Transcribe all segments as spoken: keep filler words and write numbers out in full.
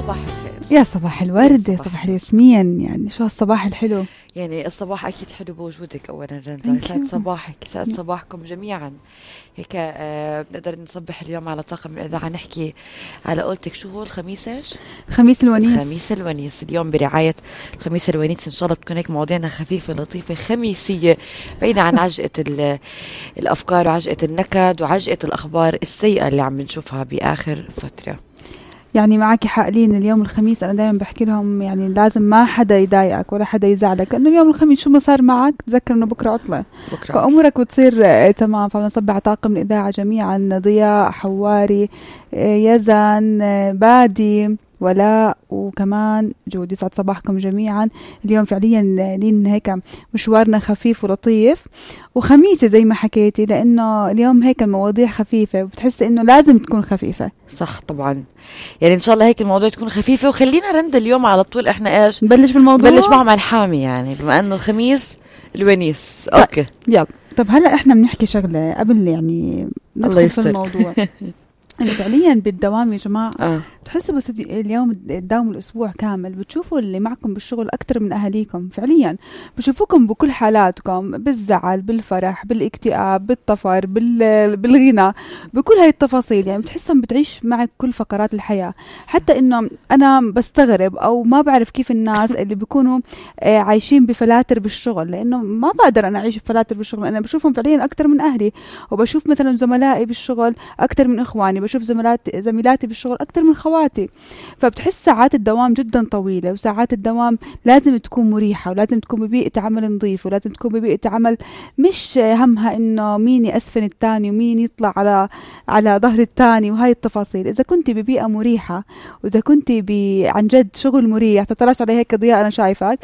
صباح الخير. يا صباح الورد، يا صباح الياسمين. يعني شو هالصباح الحلو. يعني الصباح أكيد حلو بوجودك أولا رندا. يسعد صباحك، يسعد صباحكم جميعا. هيك آه بنقدر نصبح اليوم على طاقم الإذاعة. نحكي على قولتك شو هو الخميس إيش؟ خميس الونيس. خميس الونيس اليوم برعاية الخميس الونيس. إن شاء الله تكون هيك مواضيعنا خفيفة لطيفة خميسية، بعيدة عن عجقة الأفكار وعجقة النكد وعجقة الأخبار السيئة اللي عم نشوفها بآخر فترة. يعني معك حق لين اليوم الخميس أنا دائما بحكي لهم يعني لازم ما حدا يضايقك ولا حدا يزعلك، لأنه اليوم الخميس شو ما صار معك تذكر إنه بكرة عطلة، بكرة فأمورك بتصير آه تمام. فبنصبح على طاقم الإذاعة جميعا، ضياء، حواري، آه يزن، آه بادي، ولاء، وكمان جود. يسعد صباحكم جميعا. اليوم فعليا لين هيك مشوارنا خفيف ولطيف وخميسة زي ما حكيتي، لأنه اليوم هيك المواضيع خفيفة وبتحس إنه لازم تكون خفيفة. صح طبعا. يعني إن شاء الله هيك الموضوع تكون خفيفة. وخلينا رند اليوم على طول إحنا إيش نبلش بالموضوع. نبلش معهم على الحامي، يعني بما إنه الخميس الونيس. أوكي يلا. طب هلأ إحنا بنحكي شغلة قبل يعني ندخل في الموضوع. يعني فعليا بالدوام يا جماعة آه. بتحسوا بس اليوم تداوموا الأسبوع كامل بتشوفوا اللي معكم بالشغل أكتر من أهاليكم. فعليا بشوفوكم بكل حالاتكم، بالزعل، بالفرح، بالاكتئاب، بالطفر، بالغنى، بكل هاي التفاصيل. يعني بتحسهم بتعيش معك كل فقرات الحياة. حتى إنه أنا بستغرب أو ما بعرف كيف الناس اللي بيكونوا آه عايشين بفلاتر بالشغل، لأنه ما بقدر أنا أعيش بفلاتر بالشغل. أنا بشوفهم فعليا أكتر من أهلي، وبشوف مثلا زملائي بالشغل أكتر من إخواني، بشوف زملات زميلاتي بالشغل أكتر من خواتي. فبتحس ساعات الدوام جدا طويلة، وساعات الدوام لازم تكون مريحة، ولازم تكون ببيئة عمل نظيف، ولازم تكون ببيئة عمل مش همها إنه مين يأسفن التاني ومين يطلع على على ظهر التاني وهاي التفاصيل. إذا كنت ببيئة مريحة وإذا كنت عن جد شغل مريح، تطلعش على هيك ضياء أنا شايفك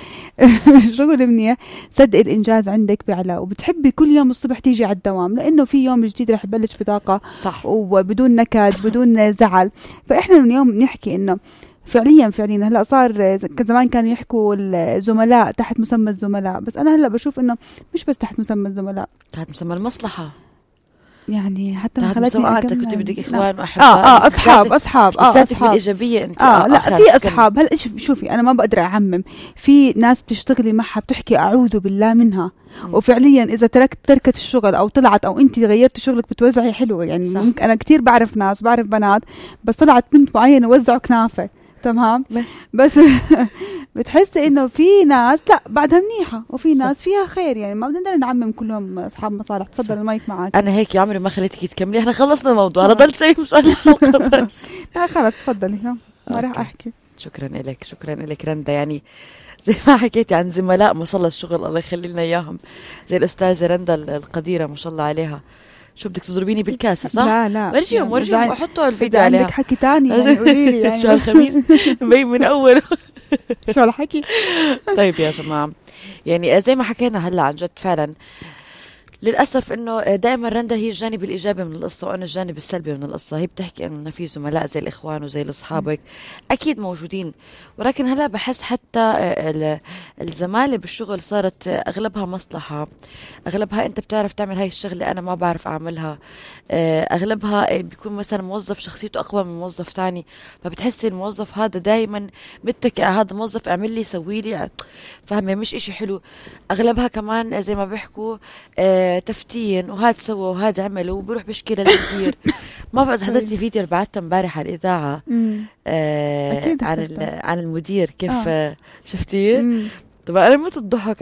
شغل منيح، صدق الإنجاز عندك بعلى، وبتحبي كل يوم الصبح تيجي على الدوام لأنه في يوم جديد رح يبلش بطاقة. صح. وبدون نكد بدون زعل. فإحنا اليوم نحكي إنه فعليا فعليا هلا صار زمان كانوا يحكوا الزملاء تحت مسمى الزملاء، بس أنا هلا بشوف إنه مش بس تحت مسمى الزملاء، تحت مسمى المصلحة. يعني حتى ما خلتني أنت كنت بدك إخوان وأحباب. آه آه أصحاب أصحاب آه أصحاب بالإيجابية أنت. آه لا في أصحاب. هلا شوفي أنا ما بقدر أعمم، في ناس بتشتغلي معها بتحكي أعوذ بالله منها، وفعليا إذا تركت تركت الشغل أو طلعت أو أنت غيرت شغلك بتوزعي حلوة. يعني ممكن أنا كتير بعرف ناس بعرف بنات بس طلعت بنت معينة وزعوا كنافة تمام، بس, بس بتحسي إنه في ناس لا بعدها منيحة وفي ناس صح. فيها خير. يعني ما بدنا نعمم كلهم أصحاب مصالح. تفضل المايك معك. أنا هيك يا عمري ما خليتك تكملي، إحنا خلصنا الموضوع. أنا ضل سايب سؤال الحلقة بس. لا خلاص تفضلي ما راح أحكي. شكرا لك شكرا لك رندا. يعني زي ما حكيتي عن زملاء ما شاء الله الشغل الله يخلي لنا اياهم، زي الاستاذه رندا القديره ما شاء الله عليها. شو بدك تضربيني بالكاسه صح؟ لا لا ورجيهم ورجيهم احطوا الفيديو عليها. عندك حكي تاني يعني قولي لي يعني شو الخميس مبين من اول شو الحكي. طيب يا جماعه يعني زي ما حكينا هلا عن جد فعلا للأسف إنه دائما رندا هي الجانب الإيجابي من القصة وأنا الجانب السلبي من القصة. هي بتحكي إنه في زملاء زي الإخوان وزي الأصحابك أكيد موجودين، ولكن هلا بحس حتى الزمالة بالشغل صارت أغلبها مصلحة، أغلبها أنت بتعرف تعمل هاي الشغلة أنا ما بعرف أعملها، أغلبها بيكون مثلا موظف شخصيته أقوى من موظف تاني، فبتحسي الموظف هذا دائما متكئ هذا الموظف اعمل لي سوي لي، فاهمة مش إشي حلو. أغلبها كمان زي ما بيحكوا تفتين وهذا سوى وهذا عمل وبروح بشكي للمدير. ما بقى حضرتي فيديو اللي بعتها امبارح على الإذاعة آه عن عن المدير كيف آه. شفتيه؟ طبعا أنا مت الضحك